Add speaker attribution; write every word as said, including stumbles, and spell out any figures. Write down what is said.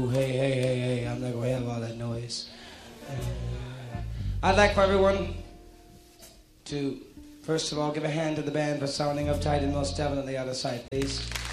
Speaker 1: Hey, hey, hey, hey, I'm not going to have all that noise. Uh, I'd like for everyone to, first of all, give a hand to the band for sounding uptight and most definitely out of sight, please.